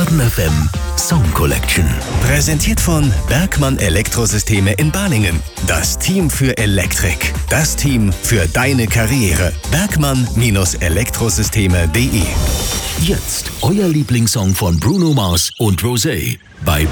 Baden FM Song Collection. Präsentiert von Bergmann Elektrosysteme in Balingen. Das Team für Elektrik. Das Team für deine Karriere. Bergmann-Elektrosysteme.de. Jetzt euer Lieblingssong von Bruno Mars und Rosé bei